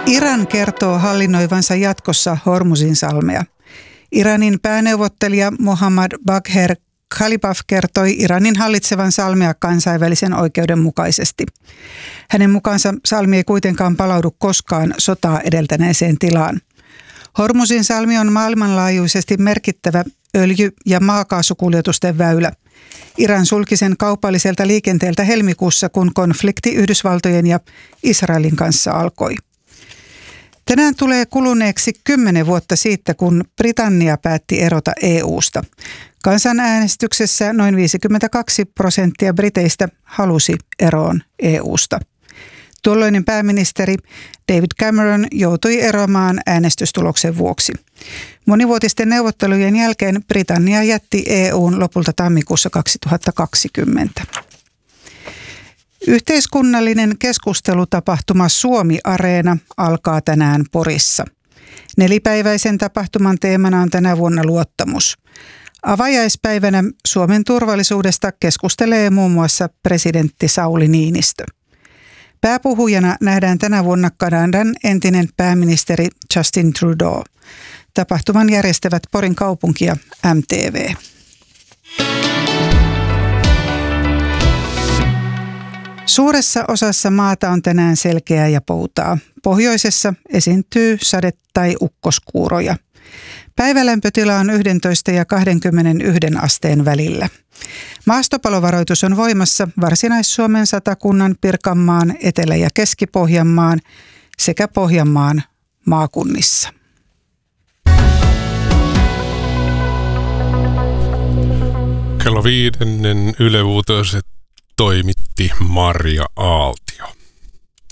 Iran kertoo hallinnoivansa jatkossa Hormuzinsalmea. Iranin pääneuvottelija Mohammad Bagher Khalibaf kertoi Iranin hallitsevan salmea kansainvälisen oikeuden mukaisesti. Hänen mukaansa salmi ei kuitenkaan palaudu koskaan sotaa edeltäneeseen tilaan. Hormuzinsalmi on maailmanlaajuisesti merkittävä öljy- ja maakaasukuljetusten väylä. Iran sulki sen kaupalliselta liikenteeltä helmikuussa, kun konflikti Yhdysvaltojen ja Israelin kanssa alkoi. Tänään tulee kuluneeksi 10 vuotta siitä, kun Britannia päätti erota EU:sta. Kansanäänestyksessä noin 52% briteistä halusi eroon EU:sta. Tuolloinen pääministeri David Cameron joutui eroamaan äänestystuloksen vuoksi. Monivuotisten neuvottelujen jälkeen Britannia jätti EU:n lopulta tammikuussa 2020. Yhteiskunnallinen keskustelutapahtuma Suomi-areena alkaa tänään Porissa. 4-päiväisen tapahtuman teemana on tänä vuonna luottamus. Avajaispäivänä Suomen turvallisuudesta keskustelee muun muassa presidentti Sauli Niinistö. Pääpuhujana nähdään tänä vuonna Kanadan entinen pääministeri Justin Trudeau. Tapahtuman järjestävät Porin kaupunki ja MTV. Suuressa osassa maata on tänään selkeää ja poutaa. Pohjoisessa esiintyy sade- tai ukkoskuuroja. Päivälämpötila on 11 ja 21 asteen välillä. Maastopalovaroitus on voimassa Varsinais-Suomen, Satakunnan, Pirkanmaan, Etelä- ja Keski-Pohjanmaan sekä Pohjanmaan maakunnissa. Kello 5 Yle Uutiset toimitti Marja Aaltio.